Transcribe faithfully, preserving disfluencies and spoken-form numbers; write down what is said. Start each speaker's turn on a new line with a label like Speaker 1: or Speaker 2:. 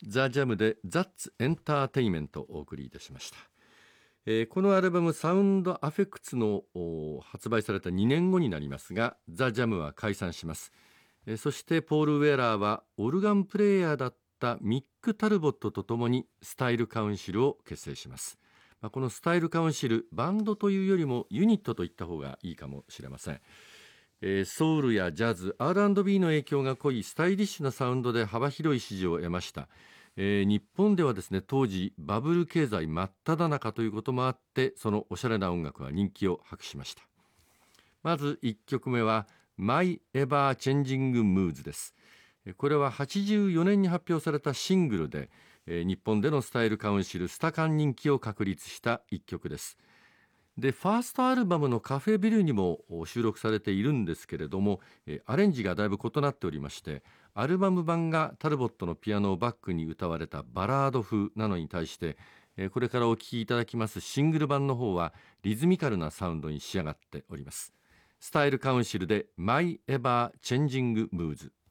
Speaker 1: ザ・ジャムでザッツ・エンターテイメントをお送りいたしました。えーこのアルバムサウンドアフェクツのお発売されたにねんごになりますが、ザ・ジャムは解散します。えーそしてポール・ウェラーはオルガンプレイヤーだったミック・タルボットとともにスタイルカウンシルを結成します。まあ、このスタイルカウンシル、バンドというよりもユニットと言った方がいいかもしれません。えーソウルやジャズ、アールアンドビー の影響が濃いスタイリッシュなサウンドで幅広い支持を得ました。えー日本ではですね、当時バブル経済真っ只中ということもあって、そのおしゃれな音楽は人気を博しました。まずいっきょくめは My Ever Changing Moods です。えーこれははちじゅうよねんに発表されたシングルで、えー日本でのスタイルカウンシルスタカン人気を確立したいっきょくです。でファーストアルバムのカフェビルにも収録されているんですけれども、えーアレンジがだいぶ異なっておりまして、アルバム版がタルボットのピアノをバックに歌われたバラード風なのに対して、えーこれからお聴きいただきますシングル版の方はリズミカルなサウンドに仕上がっております。スタイルカウンシルで My Ever Changing Moods。